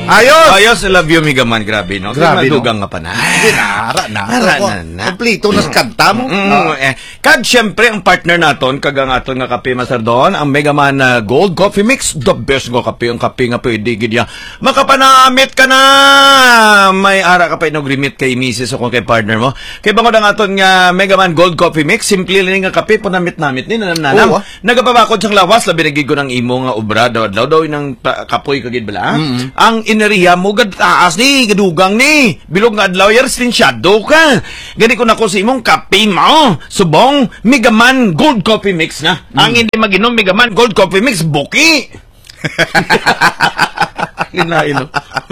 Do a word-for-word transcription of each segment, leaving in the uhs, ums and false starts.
Ayos! Ayos, I love you, Migaman. Grabe, no? Grabe, no? Madugang nga pa na. Hindi na, ara na. Ara na na. Komplito na kanta mo. Mm, uh, eh. Kag, syempre, ang partner naton, kag ang aton nga kape, Master Don, ang Megaman uh, Gold Coffee Mix, the best nga kape, ang kape nga pwede, gidya. Makapanamit ka na! May ara ka pa inagrimit kay misis o kung kay partner mo. Kay bangod ang aton nga Megaman Gold Coffee Mix, simple lang nga kape, punamit-namit ni, nanam-nanam. Nagapabakod siyang lawas, labinagig ko ng imo nga obra, daw daw ng kapoy kagid bala. Mm-hmm. Ang ineriya mo gad taas ni gadugang ni bilog nga adlaw yers din shadow ka gani ko nako sa imong kape mo subong Megaman Gold Coffee Mix na. Mm. Ang hindi maginom Megaman Gold Coffee Mix buki. Inaino.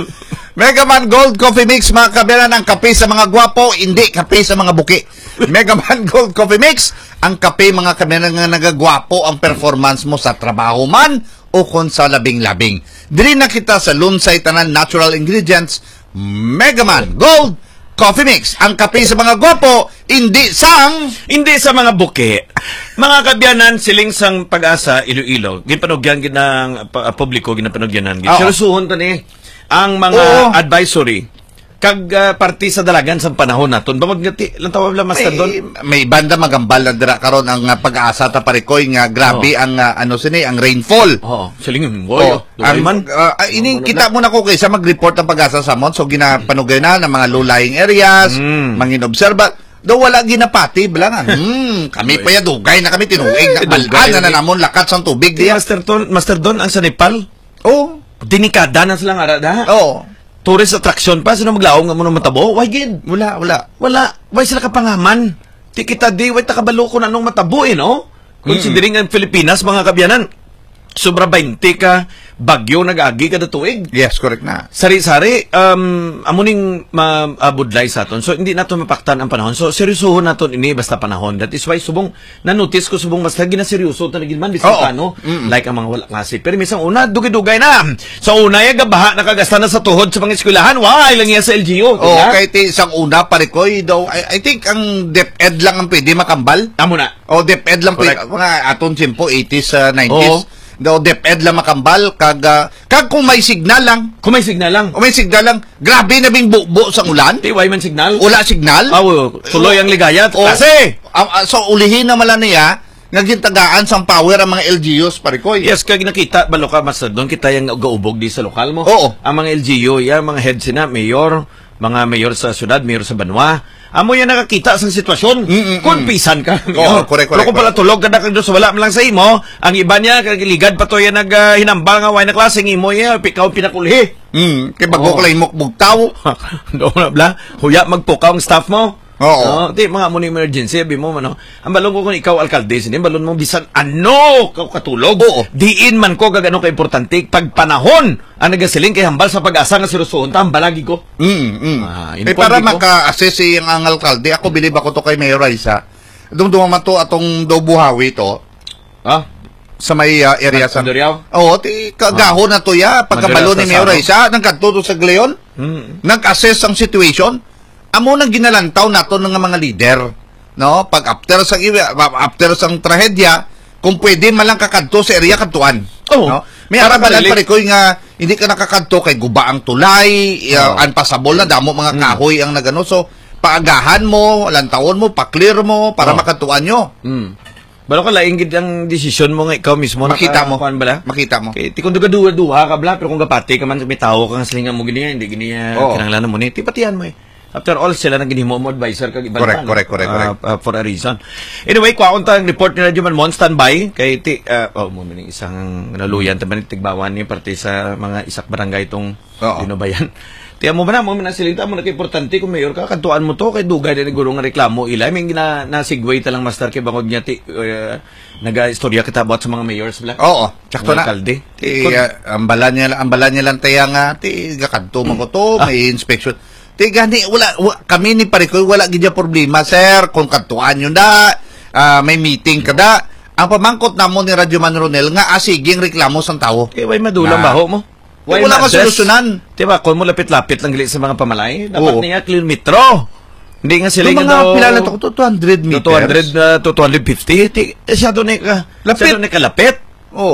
Megaman Gold Coffee Mix, mga kabila ng kape sa mga gwapo, hindi kape sa mga buki. Megaman Gold Coffee Mix, ang kape mga kabila nga nagagwapo ang performance mo sa trabaho man o kung sa labing-labing. Dili na kita sa lunsay tanan natural ingredients, Megaman Gold Coffee Mix. Ang kape sa mga gwapo, hindi sang... Hindi sa mga buki. Mga kabyanan, siling sang pag-asa, Iloilo. Ginpanugyan ginang uh, publiko, ginapanugyanan. Sinusuhon to ni ang mga Oo. advisory. Kag uh, parti sa dalagan sa panahon naton bangod nga ti lang tawag lang Master Don may banda magambal na dira karon ang uh, pag-asa ta parikoy nga grabe oh. ang uh, ano sini ang rainfall. Oo, oh, siling boy. Oh, ang man uh, uh, ini kita mo na ko kaysa mag-report ang pag-asa sa mon so ginapanugay na ng mga low-lying areas, mm. manginobserba. Do wala ginapati blangan. Hmm, kami pa ya dugay na kami tinuig na balaan na namon lakat sang tubig diya. Master Don, Master Don ang sa Nepal. Oh, dinikada na silang arada. Oo. Tourist attraction pa, sino maglaong nga mo ng matabo? Why, gid? Wala, wala. Wala. Why sila kapangaman? Ti kita di, why takabalo ko na nung matabo, eh, no? Considering mm-hmm. ang Pilipinas, mga kabyanan, sobra bainte ka, bagyo nag-agi kada tuig. Yes, correct na. Sari-sari, um, amuning maabudlay sa aton. So, hindi nato mapaktan ang panahon. So, seryosohon nato ini basta panahon. That is why, subong, na-notice ko subong basta ginaseryoso talaga man, bisan paano, mm-hmm. like ang mga wala klase. Pero minsan una, dugay-dugay na. So, una, yung gabaha, nakagasta na sa tuhod sa mga eskwelahan. Why, lang yan sa L G U. Oo, oh, kahit isang una, parikoy daw, I, I think ang DepEd lang ang pwede makambal. Amo na. O, DepEd lang pwede, mga aton simpo, eighties, uh, nineties. Oo. Daw DepEd lang makambal kag uh, kag kung may signal lang kung may signal lang kung may signal lang grabe na bing bubo sa ulan di way man signal wala signal oh tuloy ang ligaya kasi um, uh, so ulihin na mala niya naggintagaan sang power ang mga L G Us parikoy yes kag nakita balo ka Master Don kita yang gaubog di sa lokal mo oo ang mga L G U ya mga head sina mayor mga mayor sa syudad mayor sa banwa amo yan nakakita sa sitwasyon. Mm-mm-mm. Kung pisan ka. Oo, oh, correct, correct. Pero kung pala tulog ka na kag sa wala man lang sa imo, ang iba niya kagiligad pa to yan nag uh, hinambal nga way na klaseng imo ya, pikaw pinakulhi. Mm, kay bago oh. Kalay mo bugtaw. Do na bla, huya magpukaw ang staff mo. Oo. No, di mga mo ni emergency abi mo man no. Ang balon ko kung ikaw alkalde sini balon mo bisan ano ka katulog. Oo. Diin man ko gagano ka importante pag panahon ang nagasiling kay hambal sa pag-asa nga sirusuon ta balagi ko. Mm. mm. Ah, eh, para maka-assess yung ang alkalde ako bilib ako to kay Mayor Raisa. Dumduma man to atong Dobuhawi to. Ah, sa may uh, area sa Mandurriao? Oo, ti kagahon ah. na to ya pagkabalo ni Mayor Raisa nagkadto sa Gleon. Mm. Nag-assess ang situation. Amo nang ginalantaw nato ng mga leader, no? Pag after sa after sang trahedya, kung pwede man lang kakadto sa area kadtuan. Oh, no? May arabalan pa rin ko nga hindi ka nakakadto kay guba ang tulay, oh. uh, unpassable na damo mga kahoy mm. ang nagano. So paagahan mo, lantawon mo, pa-clear mo para oh. makatuan nyo. Mm. Balo ka laing gid ang desisyon mo nga ikaw mismo makita mo kuan bala makita mo kay ti kun duga-duha ka bla pero kung gapati ka man may tawo ka nga silingan mo gini hindi gini oh. kinahanglan mo ni ti patian mo eh. After all, sila nang ginhimo mo advisor kag ibang correct, correct, correct, correct. Uh, uh, for a reason. Anyway, kwaon ta ang report ni Radyo Man Mon standby kay ti uh, oh mo ning isang naluyan ta man tigbawan ni parte sa mga isak barangay tong Dinubayan. Tiyan mo ba na mo na silita mo na importante kung mayor ka kantuan mo to kay dugay na guro nga reklamo ila may gina na segue ta lang master kay bangod niya ti uh, naga-istorya kita about sa mga mayors bla. Oo, sakto na. Alkalde. Ti uh, ambalan niya ambalan niya lang taya nga ti gakanto mo ko to ah. May inspection. Ti gani wala, wala kami ni Parikoy wala gid problema sir kung kantuan yun da uh, may meeting kada ang pamangkot namo ni Radyo Man Ronel nga asiging reklamo sang tawo. Eh way madulang baho mo. Why wala ka solusyonan. Diba, kung mo lapit-lapit lang gali sa mga pamalay, dapat niya kilometro. Hindi nga sila nga daw... Mga pilala to, two hundred meters. two hundred uh, to two hundred fifty. Eh, siya doon ka, lapit. Siya doon ka lapit. Oo.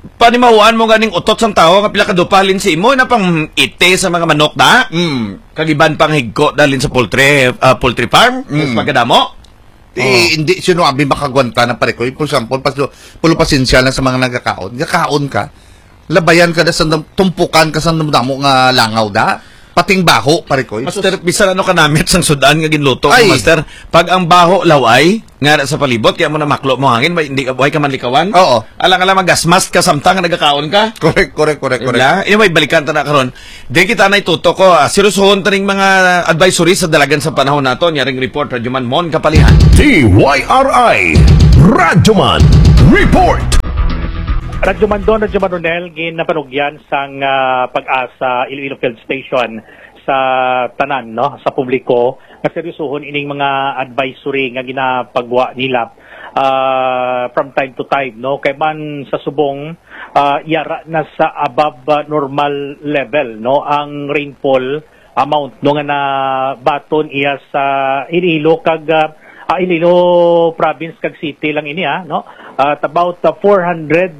panimahuan mo ganing utot sang tao nga pila ka dupalin si imo na pang ite sa mga manok da. Mm. Kagiban pang higko dalin sa poultry uh, poultry farm, mm. pagkadamo. Eh, oh. Hindi sino abi makagwanta na pare ko. For example, paslo pulo pasensya na sa mga nagakaon. Nagakaon ka. Labayan ka da sa tumpukan ka sa damo nga langaw da. Pating baho, pare ko. Master, bisan ano ka namit sang sudan nga ginluto ko, Master. Pag ang baho laway, nga sa palibot, kaya mo na maklo mo hangin, may, hindi ka buhay ka manlikawan. Oo. Alang-alang magasmas ka samtang nagkakaon ka. Correct, correct, correct, correct. Diba? Yung may balikan ta na karon. Di kita na ituto ko, uh, sirusuhon taning mga advisory sa dalagan sa panahon nato, nyaring report, Radyoman Mon Kapalihan. T Y R I, Radyoman Report. Radyoman Don, Radyoman Ronel, ginapanugyan sang uh, Pag-asa Iloilo Field Station sa tanan, no, sa publiko nga seryosohon ining mga advisory nga ginapagwa nila uh, from time to time, no, kay man sa subong uh, yara na sa above uh, normal level, no, ang rainfall amount no nga na baton iya sa Iloilo kag uh, uh, Iloilo province kag city lang ini, ha, no. At uh, about uh, four hundred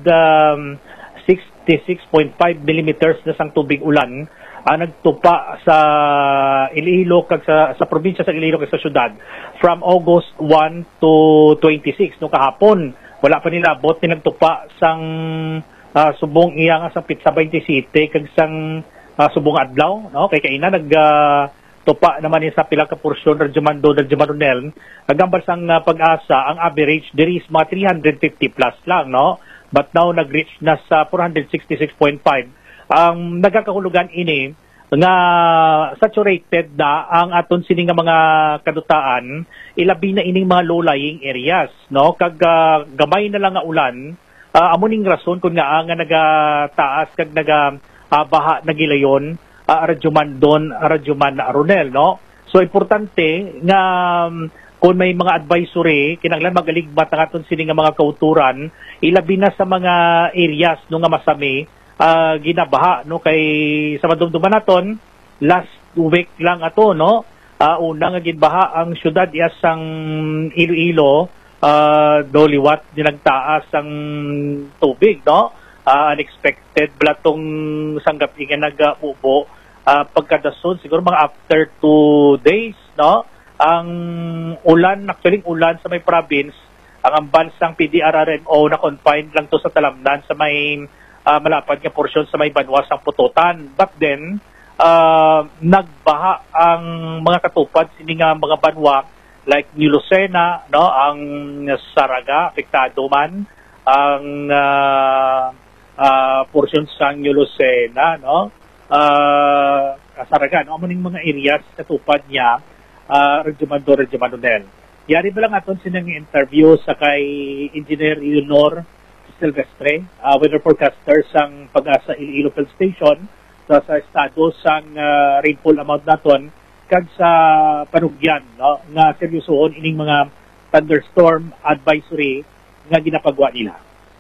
sixty-six point five millimeters na sang tubig ulan uh, nagtupa sa Iloilo kag sa sa probinsya sa Iloilo kag sa syudad from August one to twenty-six no kahapon. Wala pa nila abot ni nagtupa sang uh, subong iya nga sa Pitsabay City kag sang uh, subong adlaw, no, kay kaina nag uh, tupa naman ni sa pila ka porsyon Radyoman Do, Radyoman Ronel. Agambal sang uh, Pag-asa, ang average diri is mga three hundred fifty plus lang, no? But now nag-reach na sa four hundred sixty-six point five. Ang um, nagkakahulugan ini nga saturated na ang aton sini nga mga kadutaan, ilabi na ining mga low-lying areas, no? Kag uh, gamay na lang nga ulan, uh, amo ning rason kun nga nga nagataas kag naga uh, baha nagilayon. Uh, Radyoman Don, Radyoman Ronel, no? So, importante nga um, kung may mga advisory, kinanglan magaligbat ang aton sini nga mga kauturan, ilabi na sa mga areas no nga masami, uh, ginabaha, no? Kay sa madumduman naton, last week lang ato, no? Uh, una nga ginbaha ang syudad iyasang Iloilo, uh, doliwat dinagtaas ang tubig, no? Uh, unexpected blatong sanggap nga nag-ubo uh, pagkadason siguro mga after two days, no, ang ulan, actually ulan sa may province, ang bansang P D R R M O na confined lang to sa Talamnan sa may uh, malapad nga porsyon sa may Banwas ang Pututan, but then uh, nagbaha ang mga katupad sini nga mga banwa like New Lucena, no, ang Saraga apektado man, ang uh, Uh, portion sa New Lucena, no? Uh, Kasaragan, no? Amuning mga areas katupad niya, uh, Radyoman Do, Radyoman Ronel. Yari ba lang aton sinang interview sa kay Engineer Leonor Silvestre, uh, weather forecaster sang Pag-asa Iloilo Field Station, sa, sa estado sang uh, rainfall amount naton, kag sa panugyan, no? Nga seryosohon ining mga thunderstorm advisory nga ginapagwa nila.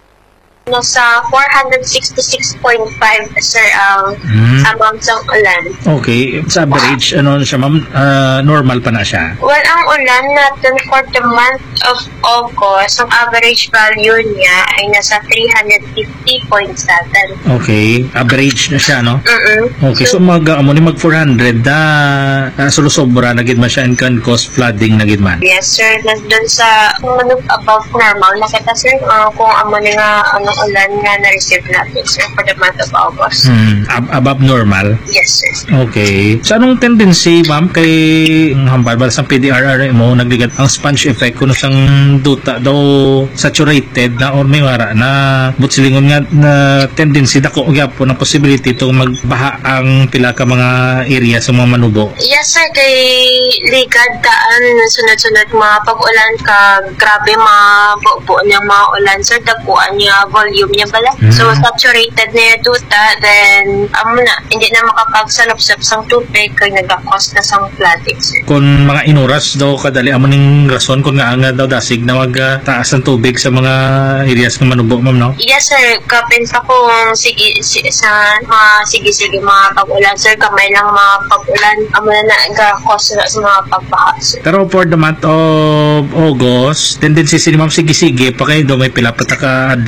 Nasa four hundred sixty-six point five, sir, ang hmm. amount ng ulan. Okay. Sa average, ano siya, ma'am? Uh, normal pa na siya? Well, ang ulan natin for the month of August, ang average value niya ay nasa three hundred fifty point seven. Okay. Average na siya, no? Mm-mm. Okay. So, so mag, uh, mag four hundred na uh, sulusobra na gid man siya and can cause flooding na gid man? Yes, sir. Doon sa above normal, nakita, sir, uh, kung amo nga ano ulan nga na-receive natin, sir, for the month of August. Hmm. Ab above normal? Yes, sir. Okay. So, anong tendency, ma'am, kay hambal ba sa P D R R M O, nagligat ang sponge effect kung isang duta daw saturated na or may wara na butsilingon nga na tendency dako po ng possibility itong magbaha ang pila ka mga area sa mga manubo? Yes, sir. Kay ligad daan sunod-sunod mga pag-ulan ka grabe mga buo niyang mga ulan, sir, dakuan niya volume niya bala. Mm. So, saturated na yung duta, then, amo na, hindi na makapagsalop-sap sang tubig kaya nag-cause na sang flooding, sir. Kung mga inuras daw kadali, amo ning rason kung nga nga daw dasig na mag-taas ng tubig sa mga areas ng manubo, ma'am, no? Yes, sir. Kapin pa kung sige, sige, sa mga sige-sige mga pag-ulan, sir, kamay lang mga pag-ulan, amo na nag-cause na sa mga pagbaha, sir. Pero for the month of August, tendency si ma'am sige-sige, pa kayo daw may pila pataka adlaw sa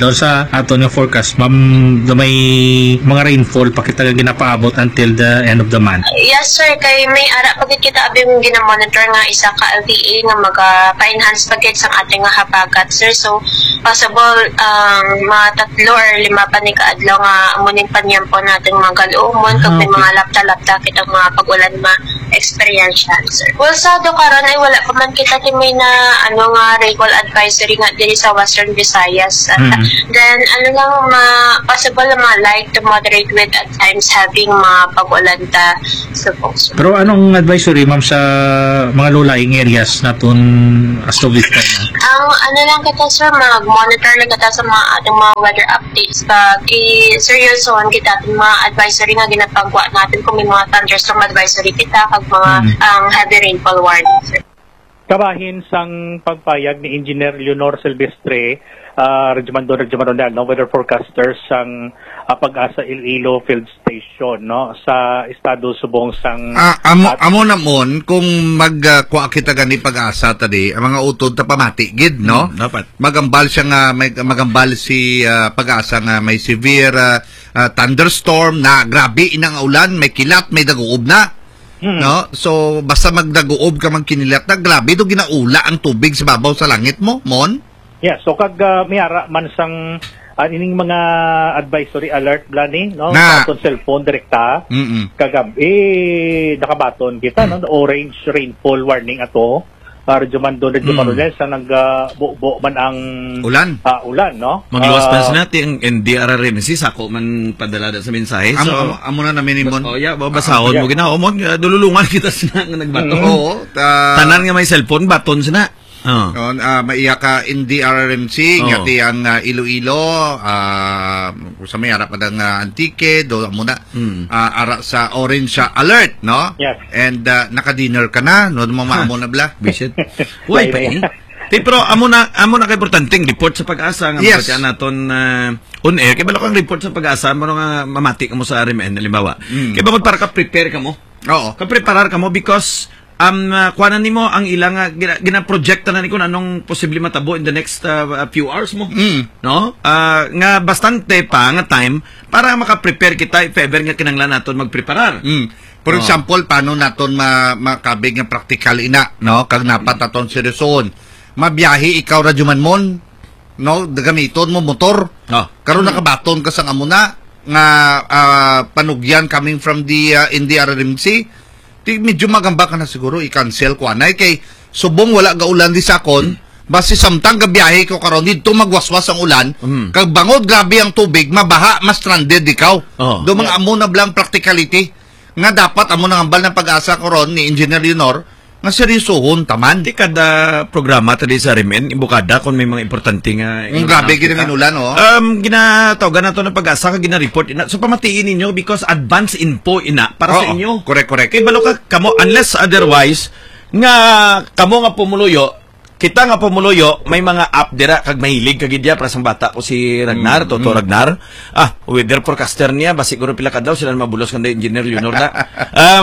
ato nga forecast, ma'am, na may mga rainfall pa kita ginapaabot until the end of the month? Yes sir, kay may ara pagit kita abing ginamonitor nga isa ka L T A nga maga-enhance pagit sa ating nga habagat sir. So possible ang um, mga tatlo or lima pa ni kaadlaw nga amuning panyampo natin mga galuumon kag may okay. mga lapta-lapta kitang mga pag-ulan ma experience sir. Well, sa do karon ay wala pa man kita may na ano nga rainfall advisory nga diri sa Western Visayas. At, Mm-hmm. then ano lang ma possible na mga light to moderate with at times having mga pag-ulan ta sa folks. Pero anong advisory, ma'am, sa mga low-lying areas naton as of this time? Ang ano lang kita sir, mag-monitor lang kita sa mga ating mga weather updates. Pag i-seryosohan kita ating mga advisory nga ginapagwa natin kung may mga thunderstorm advisory kita kag mga Mm. ang heavy rainfall warning sir. Kabahin sang pagpayag ni Engineer Leonor Silvestre, uh, Regimando Regimando no, weather forecaster sang uh, Pag-asa Iloilo Field Station no sa estado Subong sang Ah, amo, at- amo namon kung magkuha kita gani pag-asa tadi, ang mga utod ta pamati gid no. Hmm, dapat. Magambal siya nga may magambal si ah, pag-asa nga may severe ah, ah, thunderstorm na grabe inang ulan, may kilat, may daguob na. Hmm. No? So basta magdaguob ka man kinilat na grabe do ginaula ang tubig sa babaw sa langit mo, mon. Yeah, so kag uh, mayara man sang uh, ining mga advisory alert blani no Na. sa aton cellphone direkta Mm. kagabi nakabaton kita no orange rainfall warning ato para Jumando de Jumaronel sa nagbubo man ang Ulan. ah, ulan no. Magluwas Ah, pa sa natin ang N D R R M C, sako man padala sa mensahe. Amo, So, amo, amo na namin ni mon. oh, yeah, babasahon mo yeah. ginawa mo, dululungan kita sina nga nagbato. Oo, ta- Tanan nga may cellphone, baton sina. Oh. On uh, maiya ka in D R R M C Oo. ngati ang uh, Iloilo uh, sa may ara pa dang uh, Antique do muna Mm. uh, ara sa orange uh, alert no Yes. and uh, naka-dinner ka na no mo maamo na bla Bisit. Uy, pa eh. Di, pero amo na amo na kay importanteng report sa pag-asa nga Yes. yes. naton uh, on air kay balo kang report sa pag-asa mo nga mamati ka mo sa R M N halimbawa. Mm. Kay bakit para ka prepare ka mo? oo Ka preparar ka mo because um uh, kuhanan nimo ang ilang uh, gina, gina-project na ni kung anong posible matabo in the next uh, few hours mo. Mm. No? Ah, nga bastante pa nga time para maka-prepare kita if ever nga kinanglan naton magpreparar. mm. For Oo. example paano naton ma makabig nga practical ina no kag napat aton seryoson mabiyahe ikaw radyo man mon no gamiton mo motor Oh. karon nakabaton ka sang amuna nga ah, panugyan coming from the uh, in the R R M C di medyo magamba ka na siguro i-cancel ko anay kay subong wala ga ulan di sakon basi samtang gabiyahe ko karon dito magwaswas ang ulan Mm. kag bangod grabe ang tubig mabaha mas stranded ikaw Oh. do mga amo na blang practicality nga dapat amo nang ambal ng pag-asa karon ni Engineer Leonor nga seryosohon taman Di kada programa tadi sa R M N ibukada kung may mga importante nga ang grabe gid ang inulan oh Um, ginatawagan nato ng pag-asa ka gina-report ina. So pamatiin ninyo because advance info ina para sa Oo, inyo. correct correct Kay balo ka kamo unless otherwise nga kamo nga pumuluyo kita nga pumuluyo may mga app dira kag mahilig kag idya para sa bata ko si Ragnar Mm, Toto Ragnar ah weather forecaster niya basi siguro pila ka daw sila mabulos kan Engineer Leonor na um,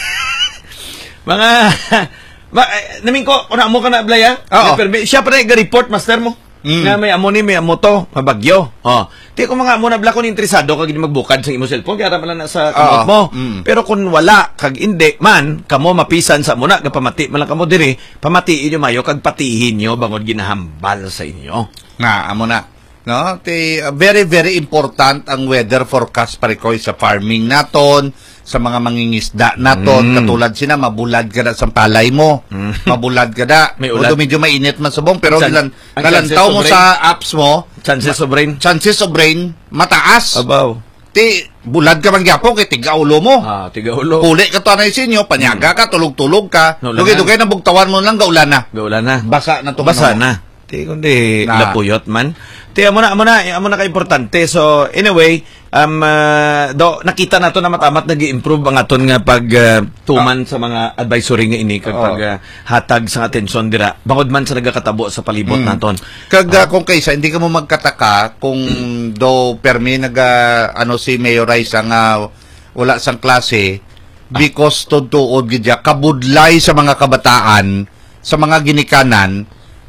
mga ma, eh, namin ko una mo ka na blaya Oo. siya pa na report master mo Mm. nga may amo ni may amo to mabagyo oh ti ko mga amo na bla kon interesado kag magbukad sa imo cellphone kaya ra man na sa kamot Oo. mo Mm. pero kung wala kag indi man kamo mapisan sa muna ga pamati man lang kamo diri pamatiin nyo mayo kag patihin nyo bangod ginahambal sa inyo nga amo na no ti uh, very very important ang weather forecast pare ko sa farming naton sa mga mangingisda naton Mm. katulad sina mabulad ka na sa palay mo mabulad ka na May ulan. although medyo mainit man subong pero Ang chan- dilan ang nalantaw chances mo of sa apps mo chances of rain chances of rain mataas abaw ti bulad ka man gyapon kay tiga ulo mo ah tiga ulo puli ka to na sinyo panyaga ka tulog-tulog ka No, ulan dugay-dugay na bugtawan mo lang gaulan na gaulan na basa na to basa ano mo. na ti kundi Na. lapuyot man ti amo na amo na amo na ka importante so anyway um uh, do nakita nato na matamat nag-improve ang aton nga pag uh, tuman sa mga advisory nga ini kag Oo. pag uh, hatag sa atensyon dira bangod man sa nagakatabo sa palibot Mm. naton Kag uh, kung kaysa hindi ka mo magkataka kung do permi naga ano si Mayor Raisa nga wala sang klase because to tuod gidya kabudlay sa mga kabataan sa mga ginikanan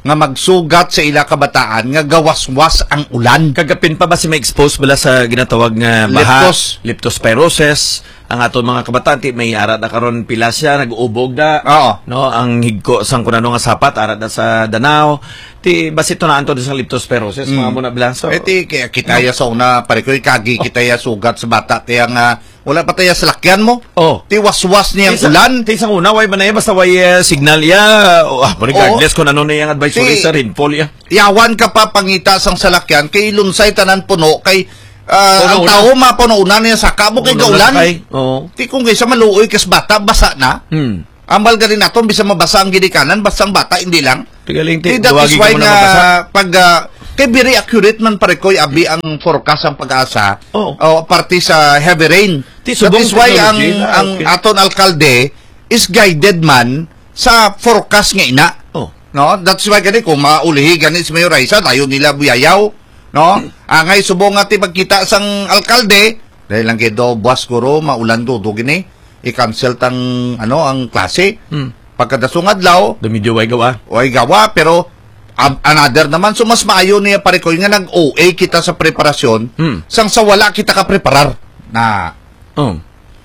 nga magsugat sa ila kabataan nga gawaswas ang ulan. Kagapin pa ba si may expose bala sa ginatawag nga baha? Leptos. Leptospirosis. Ang aton mga kabataan, ti may arat na karon pila siya, nag-uubog na. Oo. No, ang higko sang kunano nga sapat, arat na sa Danao. Ti, basit to na anto sa leptospirosis, mga muna bilang. So, Eh, ti, kaya kita ya sa una, pare ko, kagi kita ya sugat sa bata, ti ang, ah, wala pa tayo sa lakyan mo. oh. Ti waswas niyang Ti, ulan. Ti, isang una, way ba na yan, basta way uh, signal ya, oh, ah, regardless kung ano na yung advisory Ti, sa rainfall ya. Yawan ka pa pangita sang salakyan, kay lunsay tanan puno, kay, ah, ang Puno-una. tao mapuno-una niya sa kamo kay gaulan. Oo. Ti kung kaysa maluoy kas bata, basa na. Hmm. Ambal ka rin nato, bisa mabasa ang ginikanan, basta ang bata, hindi lang. Tigaling, ti, Eh, that is duwagi why ka mo na nga, mabasa. pag, uh, kay very accurate man pare ko, abi ang forecast ang pag-asa, Oo. o parte sa heavy rain. Ti, That subong is why ang, technology na, ang okay. aton alkalde is guided man sa forecast nga ina. Oh. No? That's why gani, kung maulihi gani si Mayor Raisa, tayo nila buyayaw. No? Angay, subong nga ti pagkita sang alkalde, dahil lang kedo, buwas kuro, maulan do, do gini, i-cancel tang, ano, ang klase. Hmm. Pagkadasong adlaw, Dumidyo way gawa. Oy gawa, pero um, another naman, so mas maayo niya pare ko nga nag-O A kita sa preparasyon, Hmm. sang sa wala kita ka preparar na Oh.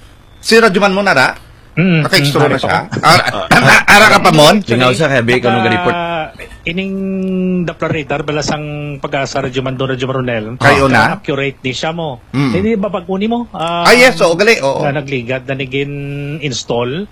si Radyoman mo na ra, Hmm. Mm, naka-extra mm, na ari siya. pa Ara, ara ka pa mon? Lingaw sa kaya, Bek, anong report? Ining Doppler radar balasang pag-asa Radyo Mando, Radyo Maronel. Kayo na? Accurate ni siya mo. Mm. Hindi ba pagkuni mo? Ah, Ah, yes, oo, gali, oo. Na nagligad na nigin install.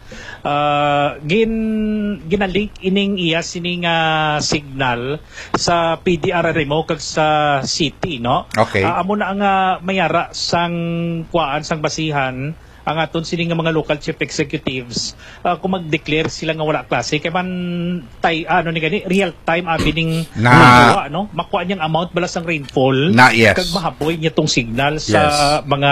Ah, gin ginalik ining iya sining ah, signal sa P D R R M O kag sa city, no? Okay. Ah, amo na ang ah, mayara sang kuan sang basihan ang aton sining nga mga local chief executives ah, kung mag-declare sila nga wala klase kay man tay ano ni gani real time abi ning Na- makuha, no makuha niyang amount balas ang rainfall Na, yes. kag mahaboy niya tong signal sa Yes. mga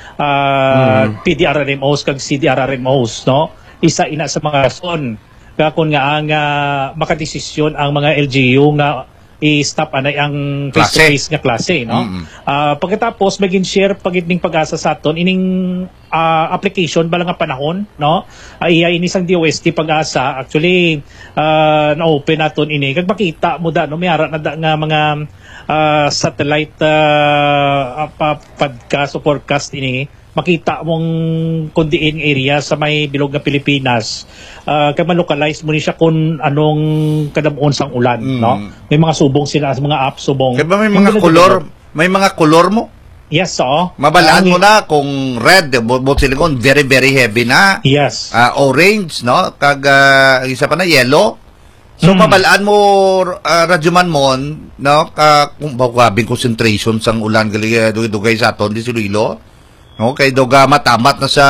ah, P D R R M Os kag C D R R M Os, no isa ina sa mga rason kakon nga ang ah, makadesisyon ang mga L G U nga i-stop anay ang Klase. face-to-face nga klase, no? Mm-mm. Ah, pagkatapos maging share pagitning pag-asa sa aton ining ah, application bala nga panahon, no? Ay uh, inisang D O S T pag-asa actually ah, na-open naton ini kag makita mo da no may ara na da nga mga ah, satellite ah, pa- podcast o forecast ini makita mong kundiin area sa may bilog nga Pilipinas uh, kaya malocalize mo ni siya kung anong kadamon sang ulan, Mm. no? May mga subong sila sa mga app subong. Kaya ba may Kung mga dili- kolor, may mga kolor mo? Yes, oo. Mabalaan Ang- mo na kung red, bot silikon, very, very heavy na. Yes. Ah, orange, no? Kag, ah, isa pa na, yellow. So, Mm. mabalaan mo, uh, Radyoman mon, no? Ka, kung bagabing concentration sang ulan, gali, uh, dugay sa aton, di si Luilo. No? Kay doga matamat na sa,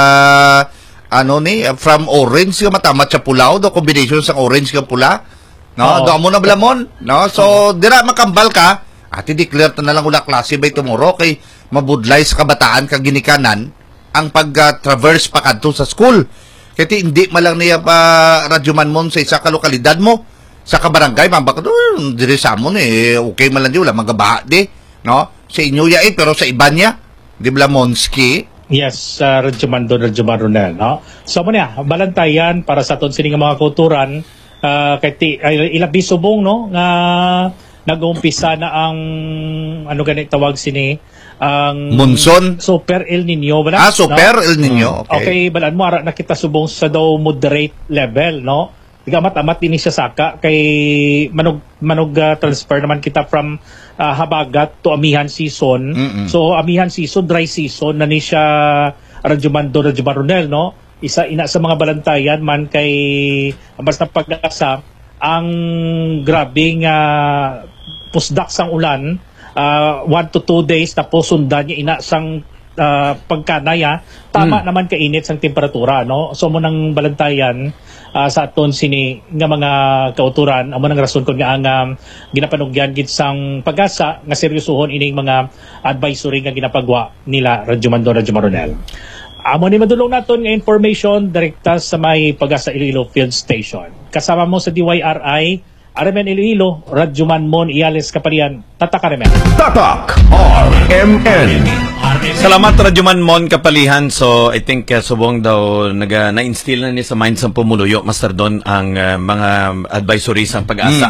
ano ni, uh, from orange ka matamat sa pulaw, do combination sa orange ka pula. No? Oo. Do mo na blamon. No? So, dira makambal ka, at i-declare ta na lang ula klase by tomorrow, kay mabudlay sa kabataan kag ginikanan, ang pag-traverse pa kadto sa school. Kaya ti, hindi malang niya pa Radyoman mon sa isa ka lokalidad mo, sa kabarangay, mambaka doon, dire sa amon eh, okay man lang di, wala magabaha di, no? Sa inyo ya eh, pero sa iba niya, di ba Monski? Yes, uh, Radyo Mando, Radyo Maronel, no? So mo niya, balantayan para sa aton sining nga mga kulturan uh, kay ti ay, ilabi subong, no? Nga nag-uumpisa na ang ano ganit tawag sini ang Monson? Super El Nino bala. Ah, Super El Nino, okay. Okay, balaan mo ara nakita subong sa daw moderate level, no? Tiga amat-amat ini siya saka kay manog manog uh, transfer naman kita from uh, habagat to amihan season. Mm-mm. So amihan season, dry season na ni siya Radyo Mando, Radyo Maronel, no? Isa ina sa mga balantayan man kay basta pag-asa ang grabing uh, pusdak sang ulan uh, one to two days tapos sundan niya ina sang uh, pagkanaya tama Mm. naman kainit sang temperatura, no? So mo nang balantayan uh, sa aton sini nga mga kauturan amo nang rason kun nga ang um, ginapanugyan gid sang pag-asa nga seryosohon ining mga advisory nga ginapagwa nila Radyo Mando, Radyo Maronel. Amo ni madulong naton nga information direkta sa may Pag-asa Iloilo Field Station. Kasama mo sa D Y R I Arimen Iloilo, Radyoman Mon Iales Kaparian, Tatak Arimen. Tatak R M N. Salamat Radyoman Mon Kapalihan. So I think uh, subong daw naga na-instill na ni sa mind sa pumuluyo Master Don ang uh, mga advisories ng pag-asa. Mm.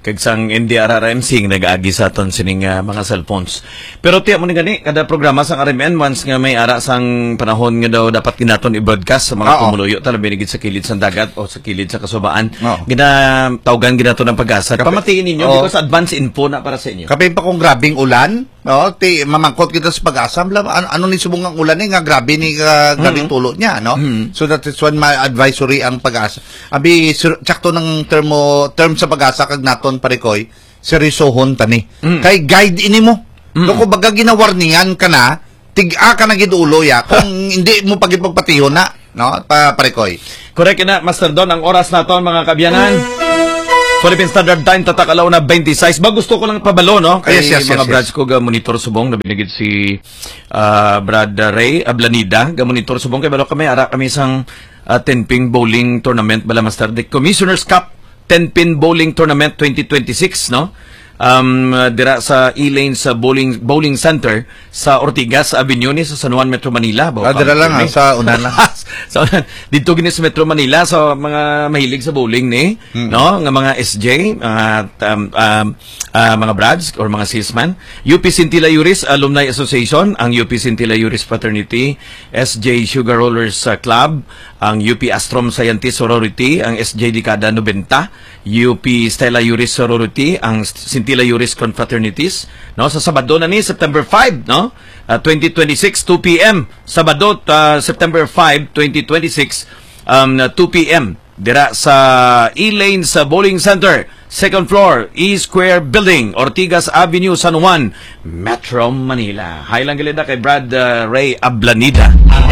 kag sang N D R R M C nag-agi sa aton sining uh, mga cellphones. Pero tiya mo ni gani kada programa sang R M N once nga may ara sang panahon nga daw dapat ginaton i-broadcast sa mga tumuluyo talabi binigid sa kilid sa dagat o sa kilid sa kasubaan. Ginatawgan ginaton ng pag-asa. Pamatiin ninyo oh. because advance info na para sa inyo. Kapin pa kung grabing ulan, no, ti mamangkot kita sa pag-asa, ano, ano ni subong ang ulan ni nga grabe ni uh, grabing mm-hmm. tulo niya, no? Mm-hmm. So that is when my advisory ang pag-asa. Abi sakto ng termo term sa pag-asa kag naton parikoy, seryosohon tani. Mm-hmm. Kay guide ini mo. Mm-hmm. Kung baga ginawarningan ka na, tig-a ka na gidulo ya kung hindi mo pagipagpatihon na, no? Pa parikoy. Correct na Master Don ang oras naton mga kabyanan. Philippine Standard Time, tatakalaw na twenty-six. Ba gusto ko lang pabalo, no? Kaya yes, yes, mga yes, brads yes. ko, ga-monitor subong, nabinigid si uh, Brad Ray Ablanida, ga-monitor subong, kaya balo kami, ara kami isang uh, ten-pin bowling tournament, bala Master Dick. Commissioner's Cup ten-pin bowling tournament twenty twenty-six, no? Um, dira sa E-Lane sa bowling bowling center sa Ortigas Avenue ni sa San Juan, Metro Manila. Ah, dira lang ha, sa unan lang. So, dito gini sa Metro Manila sa so, mga mahilig sa bowling ni, hmm. no, nga mga S J, mga um, um, uh, mga brads or mga salesman. U P Scintilla Juris Alumni Association, ang U P Scintilla Juris Fraternity, S J Sugar Rollers uh, Club, ang U P Astrom Scientist Sorority, ang S J Decada ninety, U P Stella Juris Sorority, ang Scintilla Juris Confraternities, no, sa Sabado na ni September five, no, uh, twenty twenty-six, two p m Sabado uh, September five, twenty twenty-six, um, two p m dira sa E-Lane sa Bowling Center, second floor, E-Square Building, Ortigas Avenue, San Juan, Metro Manila. Hay lang gilid kay Brad uh, Ray Ablanida.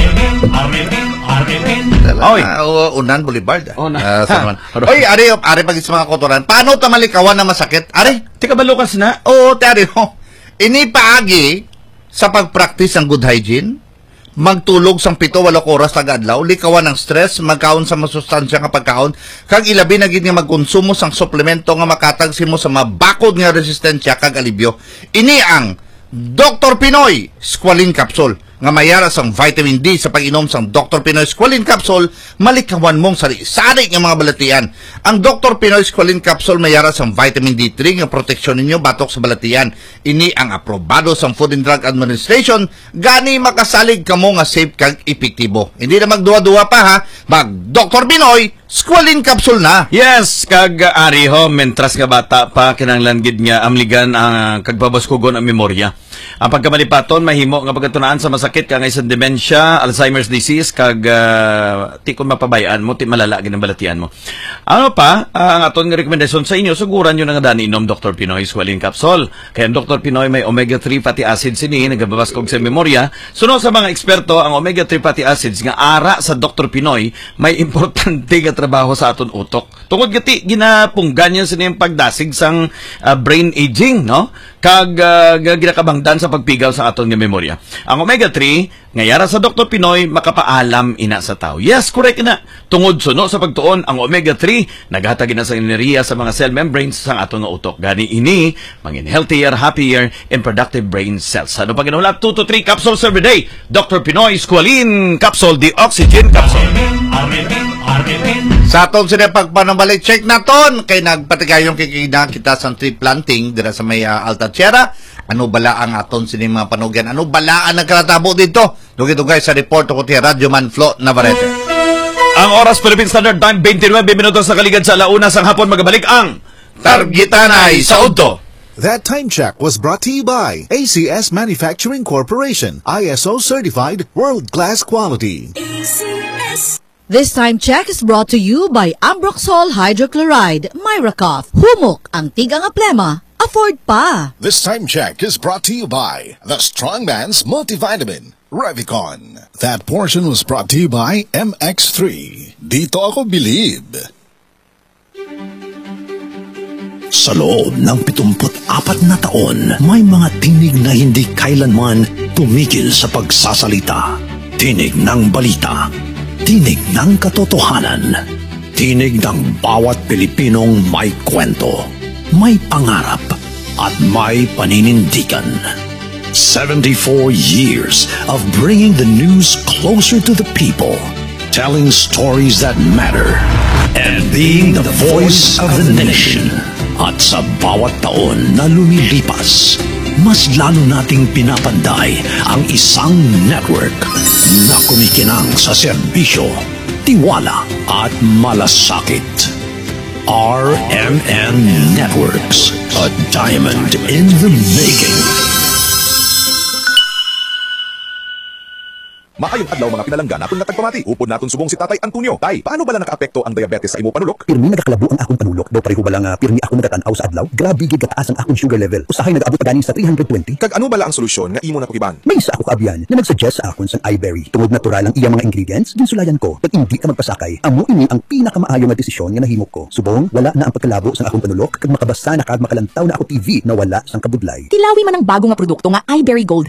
Oy, uh, Unan Boulevard. Oh, na. Uh, San Juan. Oy, ari ari pag sa mga kotoran. Paano ta malikawan na masakit? Ari, tika balukas na. Oo, tari ho. Ini paagi sa pag-practice ng good hygiene, magtulog sang pito walok oras taga-adlaw, likawan ng stress, magkaon sa masustansya nga pagkaon, kag ilabi na gid nga magkonsumo sang suplemento nga makatag simo sa mabakod nga resistensya kag alibyo. Ini ang Doctor Pinoy Squalene Capsule nga mayara sang vitamin D sa pag-inom sang Doctor Pinoy Squalene Capsule, malikawan mong sari-sari nga mga balatian. Ang Doctor Pinoy Squalene Capsule mayara sang vitamin D three nga proteksyon ninyo batok sa balatian. Ini ang aprobado sang Food and Drug Administration, gani makasalig kamo nga safe kag epektibo. Hindi na magduwa-duwa pa ha, mag Doctor Pinoy Squalene Capsule na. Yes, kag uh, ari ho, mentras nga bata pa kinanglan gid nga amligan ang uh, kagbabaskugon ang memorya. Ang pagkamalipaton mahimo nga pagkatunaan sa masakit kang isang dementia, Alzheimer's disease kag uh, ti kun mapabayaan mo ti malala gid ang balatian mo. Ano pa uh, ang aton nga rekomendasyon sa inyo, suguran niyo na nga dani inom Doctor Pinoy Squalene Capsule. Kay ang Doctor Pinoy may omega three fatty acids ini nagababaskog sa memorya. Suno sa mga eksperto, ang omega three fatty acids nga ara sa Doctor Pinoy may importante nga trabaho sa aton utok. Tungod gati ginapunggan yan sa niyang pagdasig sang uh, brain aging, no? Kag uh, ginakabangdan sa pagpigaw sa aton nga memorya. Ang omega three ngayara sa Doctor Pinoy makapaalam ina sa tao. Yes, correct na. Tungod suno sa pagtuon ang omega three naghatag na sa enerhiya sa mga cell membranes sa aton nga utok. Gani ini mangin healthier, happier and productive brain cells. Ano pa ginawala? two to three capsules every day. Doctor Pinoy Squalene Capsule, the oxygen capsule. Sa aton sila pagpanambalik, check na ton kay nagpatigayong kikina kita sa tree planting dira sa may uh, Altatierra. Ano bala ang aton sining mga panugyan? Ano bala ang nagkaratabo dito? Dugay-dugay sa report ko ti Radyo Manflo Navarrete. Ang oras Philippine Standard Time twenty-nine minutos sa kaligad sa alauna sang hapon, magabalik ang Targitanay sa Udto. That time check was brought to you by A C S Manufacturing Corporation, I S O certified world-class quality. A C S. This time check is brought to you by Ambroxol Hydrochloride, Myracoff, Humok, ang tigang aplema, afford pa. This time check is brought to you by the Strongman's Multivitamin, Revicon. That portion was brought to you by M X three. Dito ako believe. Sa loob ng pitungput apat na taon, may mga tinig na hindi kailanman tumigil sa pagsasalita. Tinig ng balita. Tinig ng katotohanan. Tinig ng bawat Pilipinong may kwento, may pangarap, at may paninindigan. seventy-four years of bringing the news closer to the people, telling stories that matter, and being the voice of the nation. At sa bawat taon na lumilipas, mas lalo nating pinapanday ang isang network na kumikinang sa serbisyo, tiwala at malasakit. R M N Networks, a diamond in the making. Maayong adlaw mga pinalanggan atong natagpamati. Upod naton subong si Tatay Antonio. Tay, paano bala nakaapekto ang diabetes sa imo panulok? Pirmi nagakalabo ang akong panulok. Daw pareho bala nga pirmi ako natatanaw sa adlaw. Grabe gid kataas ang akong sugar level. Usahay nag-abot pa ganin sa three twenty. Kag ano bala ang solusyon nga imo nakukiban? May isa ako kaabyan na nagsuggest sa akon sang iBerry. Tungod natural ang iyang mga ingredients, ginsulayan ko. Pag hindi ka magpasakay, amo ini ang pinakamaayo nga desisyon nga nahimok ko. Subong, wala na ang pagkalabo sang akong panulok kag makabasa na kag makalantaw na ako T V na wala sang kabudlay. Tilawi man ang bago nga produkto nga iBerry Gold